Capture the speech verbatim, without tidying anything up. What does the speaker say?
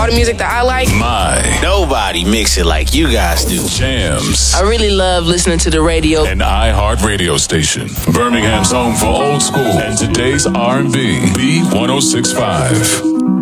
all the music that I like. My. Nobody mix it like you guys do. Jams. I really love listening to the radio. An iHeart radio station. Birmingham's home for old school and today's R and B. B one oh six point five.